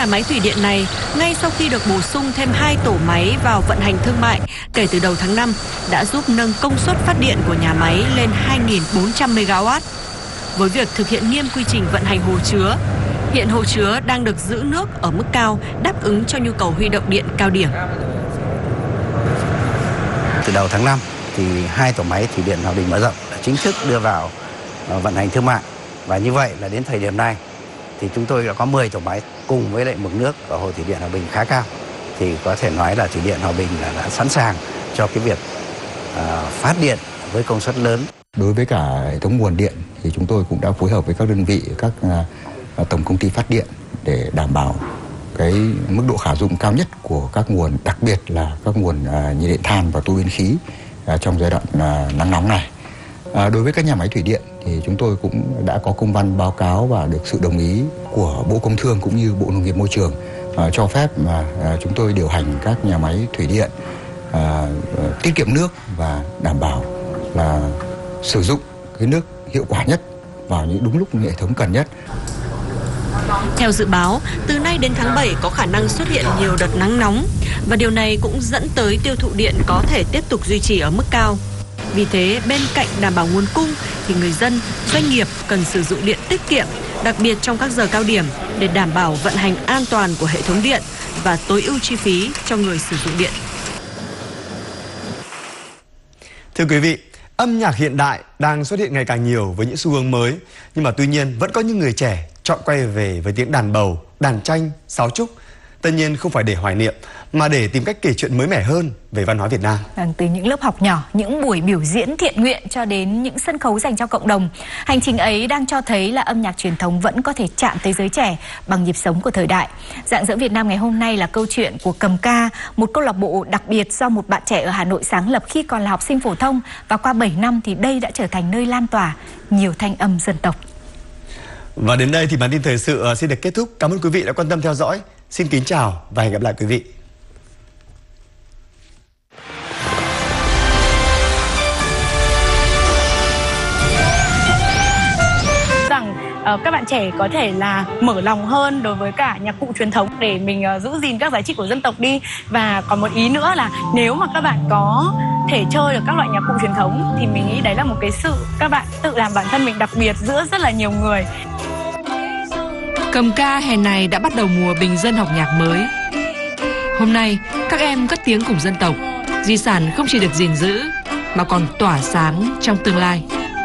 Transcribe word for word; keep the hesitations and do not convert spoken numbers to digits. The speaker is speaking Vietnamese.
nhà máy thủy điện này, ngay sau khi được bổ sung thêm hai tổ máy vào vận hành thương mại kể từ đầu tháng năm, đã giúp nâng công suất phát điện của nhà máy lên hai nghìn bốn trăm mê ga oát. Với việc thực hiện nghiêm quy trình vận hành hồ chứa, hiện hồ chứa đang được giữ nước ở mức cao, đáp ứng cho nhu cầu huy động điện cao điểm. Từ đầu tháng năm, thì hai tổ máy thủy điện Hòa Bình mở rộng đã chính thức đưa vào vận hành thương mại. Và như vậy là đến thời điểm này, thì chúng tôi đã có mười tổ máy cùng với lại mực nước ở hồ thủy điện Hòa Bình khá cao. Thì có thể nói là thủy điện Hòa Bình là đã sẵn sàng cho cái việc uh, phát điện với công suất lớn. Đối với cả hệ thống nguồn điện thì chúng tôi cũng đã phối hợp với các đơn vị, các uh, tổng công ty phát điện để đảm bảo cái mức độ khả dụng cao nhất của các nguồn, đặc biệt là các nguồn uh, nhiệt điện than và tua bin khí uh, trong giai đoạn uh, nắng nóng này. Uh, đối với các nhà máy thủy điện thì chúng tôi cũng đã có công văn báo cáo và được sự đồng ý của Bộ Công Thương cũng như Bộ Nông nghiệp Môi trường uh, cho phép mà uh, chúng tôi điều hành các nhà máy thủy điện uh, uh, tiết kiệm nước và đảm bảo là sử dụng cái nước hiệu quả nhất vào những đúng lúc hệ thống cần nhất. Theo dự báo, từ nay đến tháng bảy có khả năng xuất hiện nhiều đợt nắng nóng và điều này cũng dẫn tới tiêu thụ điện có thể tiếp tục duy trì ở mức cao. Vì thế, bên cạnh đảm bảo nguồn cung thì người dân, doanh nghiệp cần sử dụng điện tiết kiệm, đặc biệt trong các giờ cao điểm để đảm bảo vận hành an toàn của hệ thống điện và tối ưu chi phí cho người sử dụng điện. Thưa quý vị, âm nhạc hiện đại đang xuất hiện ngày càng nhiều với những xu hướng mới, nhưng mà tuy nhiên vẫn có những người trẻ chọn quay về với tiếng đàn bầu, đàn tranh, sáo trúc. Tất nhiên không phải để hoài niệm, mà để tìm cách kể chuyện mới mẻ hơn về văn hóa Việt Nam. Từ những lớp học nhỏ, những buổi biểu diễn thiện nguyện cho đến những sân khấu dành cho cộng đồng, hành trình ấy đang cho thấy là âm nhạc truyền thống vẫn có thể chạm tới giới trẻ bằng nhịp sống của thời đại. Rạng rỡ Việt Nam ngày hôm nay là câu chuyện của Cầm Ca, một câu lạc bộ đặc biệt do một bạn trẻ ở Hà Nội sáng lập khi còn là học sinh phổ thông, và qua bảy năm thì đây đã trở thành nơi lan tỏa nhiều thanh âm dân tộc. Và đến đây thì bản tin thời sự xin được kết thúc. Cảm ơn quý vị đã quan tâm theo dõi. Xin kính chào và hẹn gặp lại quý vị. Rằng uh, các bạn trẻ có thể là mở lòng hơn đối với cả nhạc cụ truyền thống để mình uh, giữ gìn các giá trị của dân tộc đi. Và còn một ý nữa là nếu mà các bạn có thể chơi được các loại nhạc cụ truyền thống thì mình nghĩ đấy là một cái sự các bạn tự làm bản thân mình đặc biệt giữa rất là nhiều người. Cầm Ca hè này đã bắt đầu mùa bình dân học nhạc mới. Hôm nay, các em cất tiếng cùng dân tộc. Di sản không chỉ được gìn giữ, mà còn tỏa sáng trong tương lai.